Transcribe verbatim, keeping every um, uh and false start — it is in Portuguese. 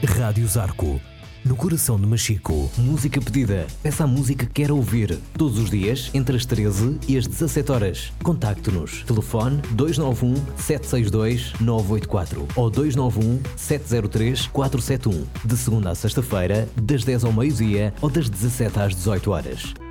Rádio Zarco, no coração de Machico. Música pedida. Peça a música que quer ouvir. Todos os dias, entre as treze e as dezassete horas. Contacte-nos. Telefone dois nove um, sete seis dois, nove oito quatro ou dois nove um, sete zero três, quatro sete um. De segunda a sexta-feira, das dez ao meio-dia ou das dezassete às dezoito horas.